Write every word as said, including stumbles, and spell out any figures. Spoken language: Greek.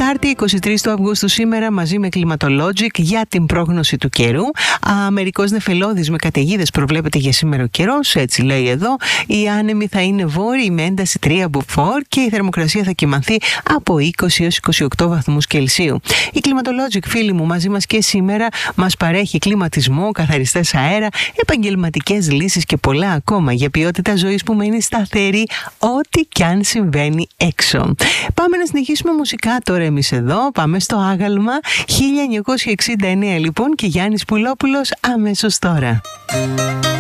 Τετάρτη, εικοστή τρίτη του Αυγούστου σήμερα, μαζί με Climatologic για την πρόγνωση του καιρού. Μερικός νεφελώδης με καταιγίδες προβλέπεται για σήμερα ο καιρός, έτσι λέει εδώ. Οι άνεμοι θα είναι βόρειοι με ένταση τρία μποφόρ και η θερμοκρασία θα κυμανθεί από είκοσι έως είκοσι οκτώ βαθμούς Κελσίου. Η Climatologic, φίλοι μου, μαζί μας και σήμερα μας παρέχει κλιματισμό, καθαριστές αέρα, επαγγελματικές λύσεις και πολλά ακόμα για ποιότητα ζωής που μένει σταθερή ό,τι κι αν συμβαίνει έξω. Πάμε να συνεχίσουμε μουσικά τώρα εμείς εδώ. Πάμε στο άγαλμα χίλια εννιακόσια εξήντα εννέα λοιπόν και Γιάννης Πουλόπουλος αμέσως τώρα.